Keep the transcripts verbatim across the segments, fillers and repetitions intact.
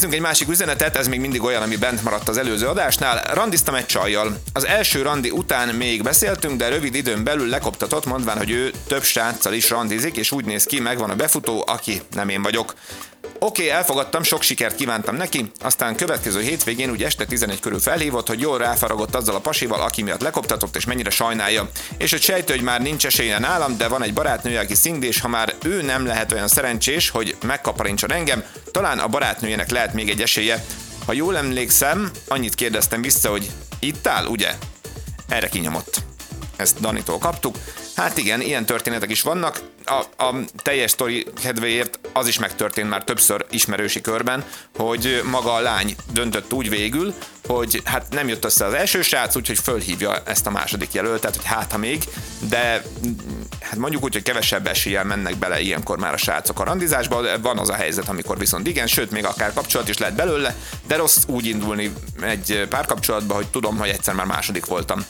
Nézzünk egy másik üzenetet, ez még mindig olyan, ami bent maradt az előző adásnál. Randiztam egy csajjal. Az első randi után még beszéltünk, de rövid időn belül lekoptatott, mondván, hogy ő több sráccal is randizik, és úgy néz ki, megvan a befutó, aki nem én vagyok. Oké, okay, elfogadtam, sok sikert kívántam neki, aztán következő hétvégén úgy este tizenegy körül felhívott, hogy jól ráfaragott azzal a pasival, aki miatt lekoptatott, és mennyire sajnálja. És hogy sejtő, hogy már nincs esélye nálam, de van egy barátnője, aki szingli, és ha már ő nem lehet olyan szerencsés, hogy megkaparintson engem, talán a barátnőjének lehet még egy esélye. Ha jól emlékszem, annyit kérdeztem vissza, hogy itt áll, ugye? Erre kinyomott. Ezt Danitól kaptuk. Hát igen, ilyen történetek is vannak. A, a teljes sztori kedvéért az is megtörtént már többször ismerősi körben, hogy maga a lány döntött úgy végül, hogy hát nem jött össze az első srác, úgyhogy fölhívja ezt a második jelöltet, hogy hát ha még, de hát mondjuk úgy, hogy kevesebb eséllyel mennek bele ilyenkor már a srácok a randizásba, de van az a helyzet, amikor viszont igen, sőt még akár kapcsolat is lehet belőle, de rossz úgy indulni egy párkapcsolatba, hogy tudom, hogy egyszer már második voltam.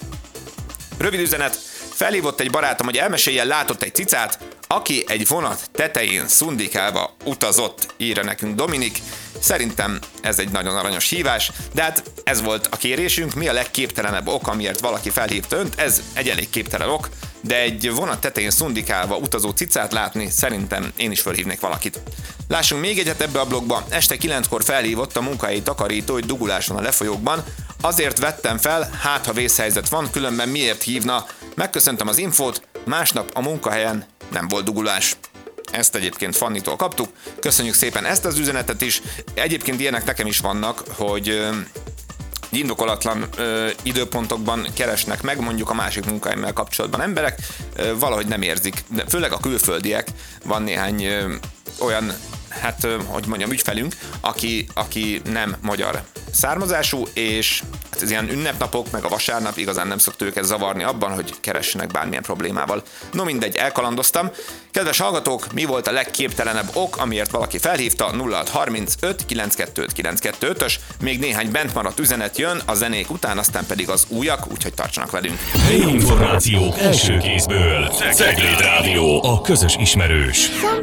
Rövid üzenet. Felhívott egy barátom, hogy elmeséljen, látott egy cicát, aki egy vonat tetején szundikálva utazott, írja nekünk Dominik. Szerintem ez egy nagyon aranyos hívás, de hát ez volt a kérésünk, mi a legképtelenebb ok, amiért valaki felhívta önt, ez egy elég képtelen ok, de egy vonat tetején szundikálva utazó cicát látni, szerintem én is felhívnék valakit. Lássunk még egyet ebbe a blogba. Este kilenckor felhívott a munkahelyi takarító, hogy dugulás van a lefolyókban. Azért vettem fel, hát ha vészhelyzet van, különben miért hívna. Megköszöntem az infót, másnap a munkahelyen nem volt dugulás. Ezt egyébként Fannitól kaptuk. Köszönjük szépen ezt az üzenetet is. Egyébként ilyenek nekem is vannak, hogy ö, indokolatlan ö, időpontokban keresnek meg, mondjuk a másik munkahelyemmel kapcsolatban emberek, ö, valahogy nem érzik, de főleg a külföldiek, van néhány ö, olyan, hát ö, hogy mondjam, ügyfelünk, aki, aki nem magyar származású, és hát ez ilyen ünnepnapok, meg a vasárnap igazán nem szokta őket zavarni abban, hogy keressenek bármilyen problémával. No mindegy, elkalandoztam. Kedves hallgatók, mi volt a legképtelenebb ok, amiért valaki felhívta? nulla hat harmincöt kilencvenkettő kilencvenkettő-ös, még néhány bent maradt üzenet jön a zenék után, aztán pedig az újak, úgyhogy tartsanak velünk. Helyi információk első kézből. Cegléd Rádió, a közös ismerős.